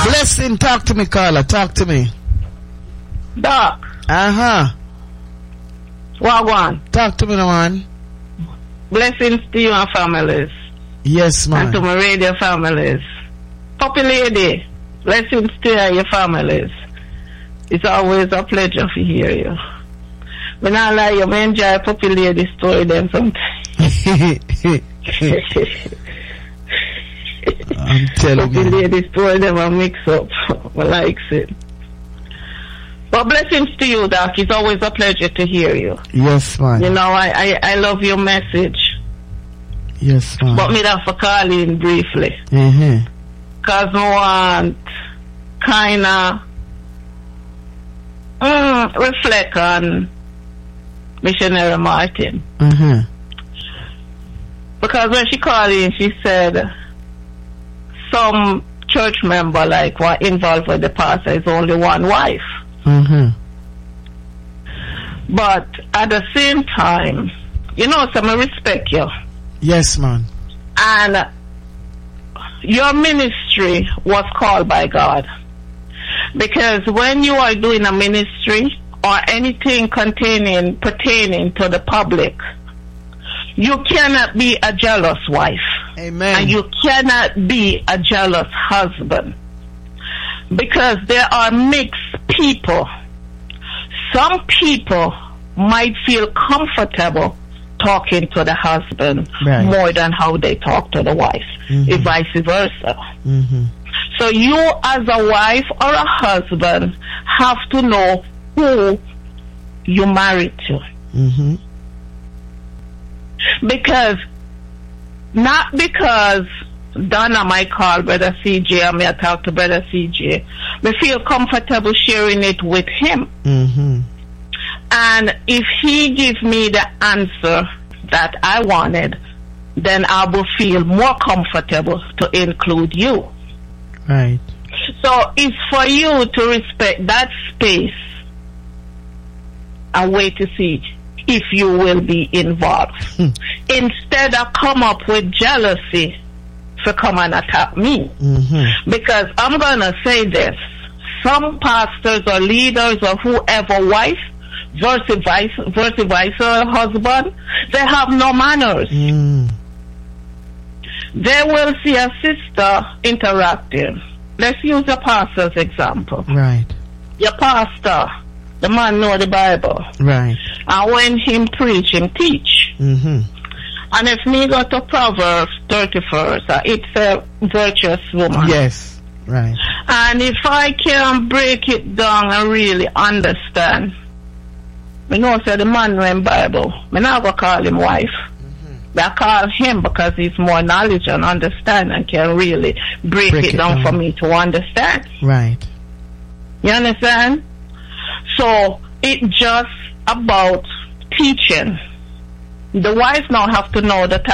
Blessing, talk to me, caller. Talk to me. Doc. Wagwan. Talk to me, no, man. Blessings to you and families. Yes, man. And to my radio families. Puppy lady. Blessings to you and your families. It's always a pleasure to hear you. When I lie, you enjoy puppy lady story then sometimes. I'm telling you. Puppy lady story them a mix up. I likes it. But blessings to you, Doc. It's always a pleasure to hear you. Yes, man. You know, I love your message. Yes, man. But me have to call in briefly. Mm-hmm. Because I want kind of reflect on Missionary Martin. Mm-hmm. Because when she called in, she said some church member like were involved with the pastor is only one wife. Mm-hmm. But at the same time, you know, some respect you. Yes, man. And your ministry was called by God. Because when you are doing a ministry or anything pertaining to the public, you cannot be a jealous wife. Amen. And you cannot be a jealous husband. Because there are mixed people. Some people might feel comfortable talking to the husband more than how they talk to the wife, and vice versa. Mm-hmm. So you as a wife or a husband have to know who you married to. Mm-hmm. Because Donna might call Brother CJ, or may I talk to Brother CJ, we feel comfortable sharing it with him. Mm-hmm. And if he gives me the answer that I wanted, then I will feel more comfortable to include you. Right. So it's for you to respect that space and wait to see if you will be involved. Instead of come up with jealousy to come and attack me. Mm-hmm. Because I'm going to say this. Some pastors or leaders or whoever wife versus vice husband, they have no manners. They will see a sister interacting. Let's use a pastor's example. Right. Your pastor, the man know the Bible. Right. And when him preach, him teach. Mm-hmm. And if me go to Proverbs 31st, it's a virtuous woman. Yes. Right. And if I can break it down and really understand, I know say the man in Bible, I not go call him wife. I call him because he's more knowledge and understand and can really break it down for me to understand. Right. You understand? So it's just about teaching. The wife now have to know the